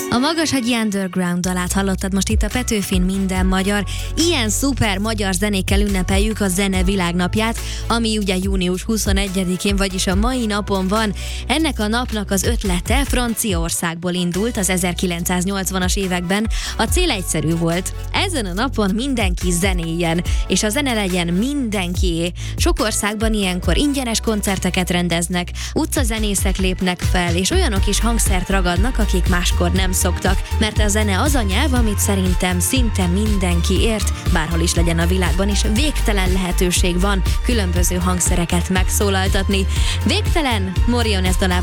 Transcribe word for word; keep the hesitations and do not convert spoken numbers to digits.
A Magashegyi Underground dalát hallottad most itt a Petőfin Minden Magyar. Ilyen szuper magyar zenékkel ünnepeljük a Zene Világnapját, ami ugye június huszonegyedikén, vagyis a mai napon van. Ennek a napnak az ötlete Franciaországból indult az ezerkilencszáznyolcvanas években. A cél egyszerű volt. Ezen a napon mindenki zenéljen, és a zene legyen mindenkié. Sok országban ilyenkor ingyenes koncerteket rendeznek, utcazenészek lépnek fel, és olyanok is hangszert ragadnak, akik máskor nem szoktak, mert a zene az a nyelv, amit szerintem szinte mindenki ért, bárhol is legyen a világban, és végtelen lehetőség van különböző hangszereket megszólaltatni. Végtelen Morionez dalával